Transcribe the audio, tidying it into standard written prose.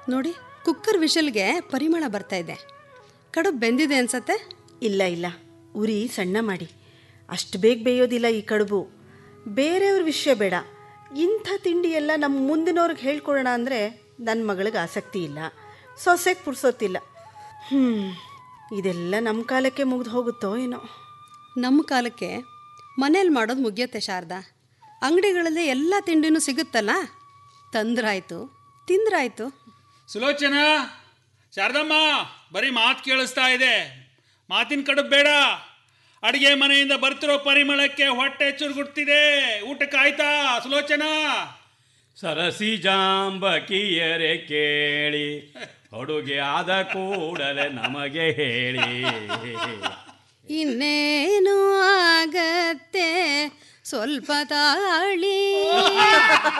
ನೋಡಿ, ಕುಕ್ಕರ್ ವಿಷಲ್ಗೆ ಪರಿಮಳ ಬರ್ತಾ ಇದೆ. ಕಡುಬು ಬೆಂದಿದೆ ಅನ್ಸತ್ತೆ. ಇಲ್ಲ ಇಲ್ಲ, ಉರಿ ಸಣ್ಣ ಮಾಡಿ. ಅಷ್ಟು ಬೇಗ ಬೇಯೋದಿಲ್ಲ ಈ ಕಡುಬು. ಬೇರೆಯವ್ರ ವಿಷಯ ಬೇಡ, ಇಂಥ ತಿಂಡಿ ಎಲ್ಲ ನಮ್ಮ ಮುಂದಿನವ್ರಿಗೆ ಹೇಳ್ಕೊಡೋಣ ಅಂದರೆ ನನ್ನ ಮಗಳಿಗೆ ಆಸಕ್ತಿ ಇಲ್ಲ, ಸೊಸೆಗೆ ಪುರ್ಸೋತಿಲ್ಲ. ಇದೆಲ್ಲ ನಮ್ಮ ಕಾಲಕ್ಕೆ ಮುಗಿದು ಹೋಗುತ್ತೋ ಏನೋ. ನಮ್ಮ ಕಾಲಕ್ಕೆ ಮನೇಲಿ ಮಾಡೋದು ಮುಗಿಯುತ್ತೆ ಶಾರದಾ. ಅಂಗಡಿಗಳಲ್ಲಿ ಎಲ್ಲ ತಿಂಡಿನೂ ಸಿಗುತ್ತಲ್ಲ, ತಂದ್ರಾಯ್ತು ತಿಂದ್ರಾಯ್ತು. ಸುಲೋಚನಾ, ಶಾರದಮ್ಮ, ಬರೀ ಮಾತು ಕೇಳಿಸ್ತಾ ಇದೆ, ಮಾತಿನ ಕಡುಬು ಬೇಡ. ಅಡುಗೆ ಮನೆಯಿಂದ ಬರ್ತಿರೋ ಪರಿಮಳಕ್ಕೆ ಹೊಟ್ಟೆ ಚುರುಗುಡ್ತಿದೆ. ಊಟಕ್ಕೆ ಆಯ್ತಾ ಸುಲೋಚನಾ? ಸರಸಿ ಜಾಂಬಕಿಯರೆ ಕೇಳಿ, ಅಡುಗೆ ಆದ ಕೂಡಲೇ ನಮಗೆ ಹೇಳಿ. ಇನ್ನೇನು ಆಗತ್ತೆ ಸ್ವಲ್ಪ ತಾಳಿ.